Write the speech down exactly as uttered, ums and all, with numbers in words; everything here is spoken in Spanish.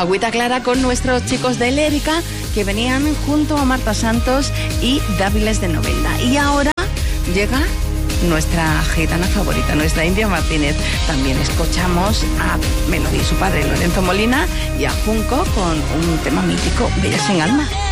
Agüita Clara con nuestros chicos de Lérica que venían junto a Marta Santos y Dáviles de Novelda. Y ahora llega nuestra gitana favorita, nuestra India Martínez. También escuchamos a Melody y su padre Lorenzo Molina y a Junco con un tema mítico, Bellas en Alma.